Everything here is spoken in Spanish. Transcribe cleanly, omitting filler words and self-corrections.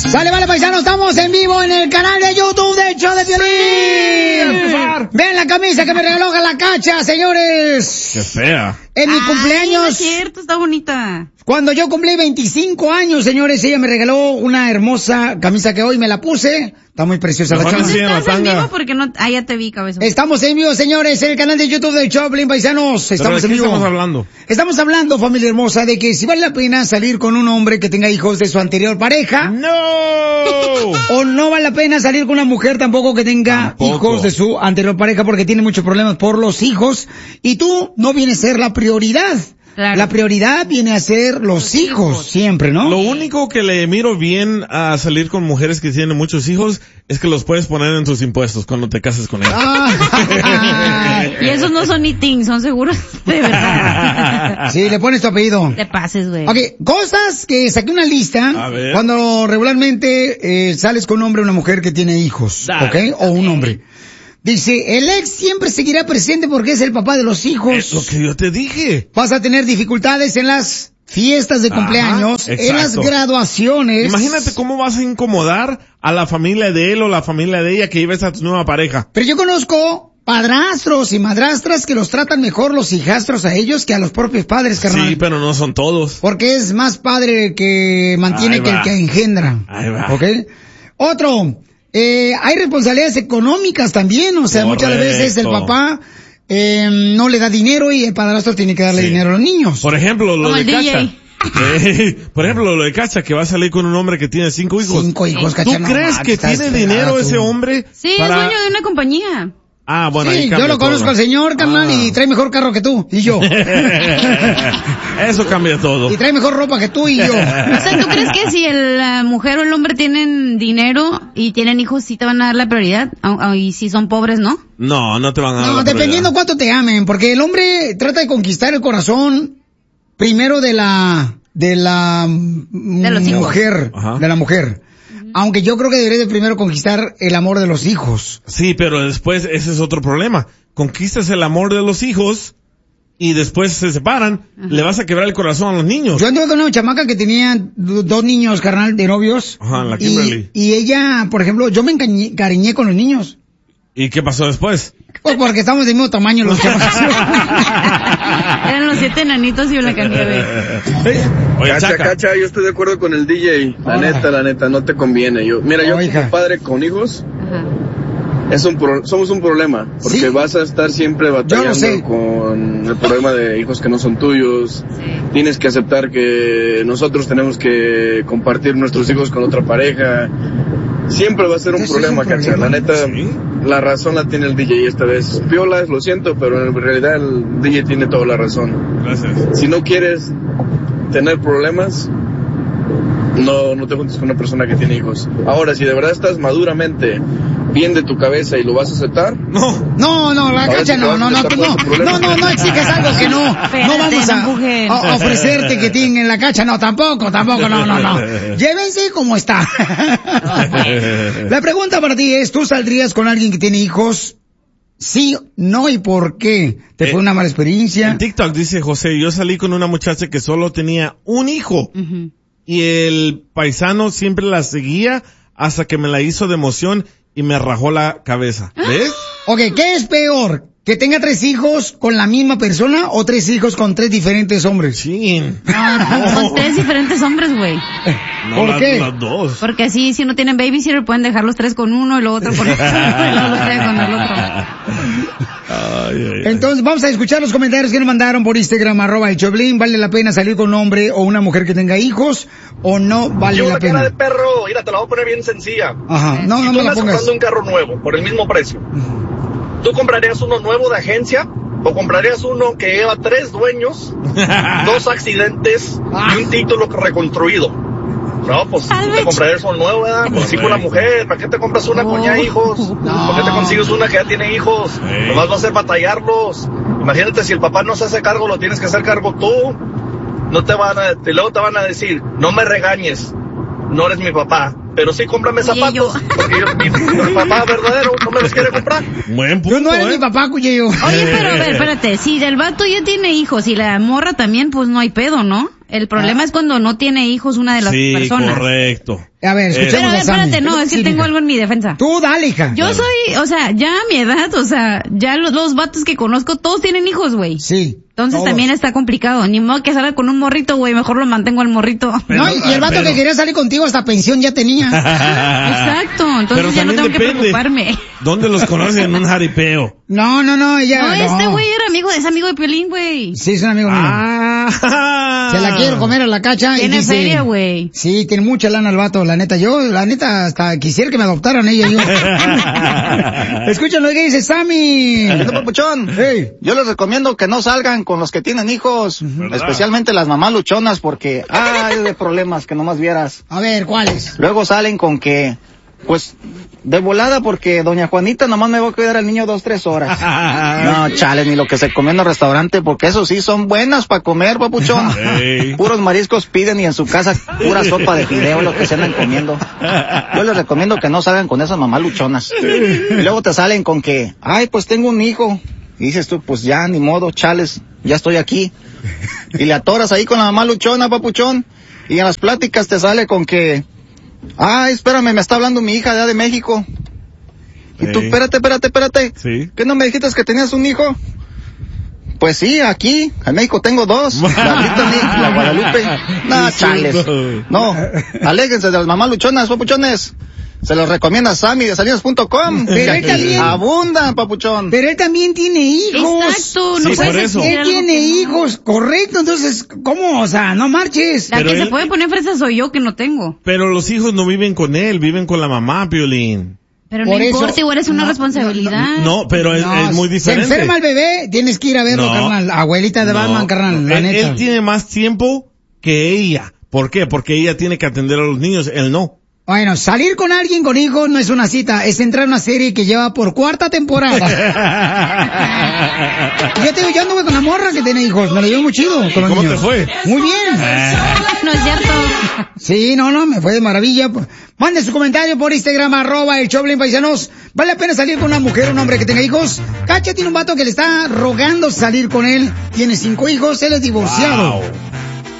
Sale, vale, paisano, estamos en vivo en el canal de YouTube de Show de Piolín. Vean la camisa que me regaló la Cacha, señores. Qué fea. En mi cumpleaños. No es cierto, está bonita. Cuando yo cumplí 25 años, señores, ella me regaló una hermosa camisa que hoy me la puse. Está muy preciosa la chava. ¿Estás en vivo? Porque no, ya te vi, cabeza. Estamos en vivo, señores, en el canal de YouTube de Choplin, paisanos. Estamos en vivo. ¿Estamos hablando? Estamos hablando, familia hermosa, de que si vale la pena salir con un hombre que tenga hijos de su anterior pareja. ¡No! O no vale la pena salir con una mujer tampoco que tenga hijos de su anterior pareja porque tiene muchos problemas por los hijos. Y tú no vienes a ser la prioridad. Claro. La prioridad viene a ser los hijos, siempre, ¿no? Lo único que le miro bien a salir con mujeres que tienen muchos hijos es que los puedes poner en tus impuestos cuando te cases con ellas. Y esos no son eating, son seguros de verdad. Sí, le pones tu apellido. Te pases, güey. Ok, cosas que saqué una lista cuando regularmente sales con un hombre o una mujer que tiene hijos, ¿ok? O un hombre. Dice, el ex siempre seguirá presente porque es el papá de los hijos. Es lo que yo te dije. Vas a tener dificultades en las fiestas de cumpleaños, en las graduaciones. Imagínate cómo vas a incomodar a la familia de él o la familia de ella que lleves a tu nueva pareja. Pero yo conozco padrastros y madrastras que los tratan mejor los hijastros a ellos que a los propios padres, carnal. Sí, pero no son todos. Porque es más padre el que mantiene que el que engendra. Ahí va. ¿Ok? Otro. Hay responsabilidades económicas también, o sea, muchas veces el papá no le da dinero y el padrastro tiene que darle dinero a los niños. Por ejemplo, lo de Cacha. Por ejemplo, lo de Cacha, que va a salir con un hombre que tiene 5 hijos. 5 hijos, Cacha. ¿Tú crees que tiene dinero ese hombre? Sí, es dueño de una compañía. Ah, bueno, sí, ahí yo lo conozco al señor, carnal, y trae mejor carro que tú, y yo. Eso cambia todo. Y trae mejor ropa que tú y yo. O sea, ¿tú crees que si la mujer o el hombre tienen dinero y tienen hijos, sí te van a dar la prioridad? Y si son pobres, ¿no? No, no te van a dar la prioridad. Dependiendo cuánto te amen, porque el hombre trata de conquistar el corazón primero de la mujer. Ajá. De la mujer. Aunque yo creo que debería de primero conquistar el amor de los hijos. Sí, pero después ese es otro problema. Conquistas el amor de los hijos y después se separan, le vas a quebrar el corazón a los niños. Yo anduve con una chamaca que tenía 2 niños, carnal, de novios. Ajá, la Kimberly. Y ella, por ejemplo, yo me encariñé con los niños. ¿Y qué pasó después? Pues porque estamos del mismo tamaño los chamacos. Eran los 7 enanitos y una Blancanieves. Oye, Cacha, yo estoy de acuerdo con el DJ. La neta, no te conviene. Yo como padre con hijos, somos un problema. Porque vas a estar siempre batallando con el problema de hijos que no son tuyos. Sí. Tienes que aceptar que nosotros tenemos que compartir nuestros hijos con otra pareja. Siempre va a ser un problema, Cacha. La neta, la razón la tiene el DJ esta vez. Piola, lo siento, pero en realidad el DJ tiene toda la razón. Gracias. Si no quieres tener problemas, no te juntes con una persona que tiene hijos. Ahora, si de verdad estás maduramente bien de tu cabeza y lo vas a aceptar. No, la Cacha, no exijas algo que no vamos a ofrecerte que tienen en la Cacha, no, tampoco, no. Llévense como está. La pregunta para ti es, ¿tú saldrías con alguien que tiene hijos? Sí, no, ¿y por qué? ¿Te fue una mala experiencia? En TikTok dice José, yo salí con una muchacha que solo tenía un hijo. Uh-huh. Y el paisano siempre la seguía hasta que me la hizo de emoción y me rajó la cabeza. ¿Ves? Ok, ¿qué es peor? ¿Que tenga 3 hijos con la misma persona o 3 hijos con 3 diferentes hombres? Sí. No, son 3 diferentes hombres, güey. ¿Por qué? Las 2. Porque así, si no tienen babysitter, pueden dejar los 3 con uno y lo otro con otro, y luego los 3 con el otro. Entonces, vamos a escuchar los comentarios que nos mandaron por Instagram, @elchoblin. ¿Vale la pena salir con un hombre o una mujer que tenga hijos o no vale la pena? Cara de perro, mira, te la voy a poner bien sencilla. Ajá, no me la pongas. Tú estás comprando un carro nuevo por el mismo precio. ¿Tú comprarías uno nuevo de agencia o comprarías uno que lleva 3 dueños, 2 accidentes y un título reconstruido? No, pues te comprarías uno nuevo, ¿verdad? Pues así con la mujer, ¿para qué te compras una con ya hijos? ¿Por qué te consigues una que ya tiene hijos? Nomás va a ser batallarlos. Imagínate, si el papá no se hace cargo, lo tienes que hacer cargo tú. Luego te van a decir, no me regañes, no eres mi papá. Pero sí, cómprame zapatos, porque mi papá verdadero no me los quiere comprar. Buen punto, yo no eres mi papá, Cuyeyo. Oye, pero a ver, espérate, si el vato ya tiene hijos y la morra también, pues no hay pedo, ¿no? El problema es cuando no tiene hijos una de las personas. Sí, correcto. A ver, escuchemos Pero, espérate, no, es que tengo algo en mi defensa. Tú dale, hija. Yo soy, o sea, ya a mi edad, o sea, ya los vatos que conozco, todos tienen hijos, güey. Sí. Entonces todos. También está complicado. Ni modo que salga con un morrito, güey, mejor lo mantengo al morrito. No, y el vato que quería salir contigo hasta pensión ya tenía. Exacto, entonces ya no tengo que preocuparme. ¿Dónde los conocen? En un jaripeo. No, ella... No, este güey es amigo de Piolín, güey. Sí, es un amigo mío. Se la quiero comer a la cacha. Tiene feria, güey. Sí, tiene mucha lana el vato, la neta. Yo, la neta, hasta quisiera que me adoptaran ella y yo. Escúchalo, ¿qué dice Sammy? Papuchón, hey. Yo les recomiendo que no salgan con los que tienen hijos, especialmente las mamás luchonas, porque hay de problemas que nomás vieras. A ver, ¿cuáles? Luego salen con que, pues, de volada, porque doña Juanita nomás me va a cuidar al niño 2-3 horas. No, chale, ni lo que se come en el restaurante, porque eso sí son buenas para comer, papuchón. Hey. Puros mariscos piden y en su casa pura sopa de fideo, lo que se andan comiendo. Yo les recomiendo que no salgan con esas mamás luchonas. Y luego te salen con que, ay, pues tengo un hijo. Y dices tú, pues ya, ni modo, chales, ya estoy aquí. Y le atoras ahí con la mamá luchona, papuchón. Y en las pláticas te sale con que, ay, espérame, me está hablando mi hija de México. Y tú, espérate. Sí. ¿Qué no me dijiste que tenías un hijo? Pues sí, aquí, en México tengo 2. La Brittany y la Guadalupe. No, chales. No, aléjense de las mamás luchonas, papuchones. Se los recomienda Sammy de salinas.com. Pero él también abundan, papuchón. Pero él también tiene hijos. Exacto, no puedes por eso. Él tiene hijos, correcto. Entonces, ¿cómo? O sea, no marches. La Pero que él- se puede poner fresa soy yo, que no tengo. Pero los hijos no viven con él, viven con la mamá, Piolín. Pero no Por eso- importa, igual es una responsabilidad. No, pero es muy diferente. Se enferma el bebé, tienes que ir a verlo, No. carnal. Abuelita de Batman, carnal, la neta. Él tiene más tiempo que ella. ¿Por qué? Porque ella tiene que atender a los niños, él no. Bueno, salir con alguien con hijos no es una cita, es entrar a una serie que lleva por 4ª temporada. Yo te digo, yo anduve con la morra que tiene hijos, me lo llevo muy chido con los ¿Cómo niños. te fue? Muy bien. No es cierto. Sí, no, me fue de maravilla. Mande su comentario por Instagram, @el Paisanos. ¿Vale la pena salir con una mujer o un hombre que tenga hijos? Cacha tiene un vato que le está rogando salir con él. Tiene 5 hijos, él es divorciado. Wow.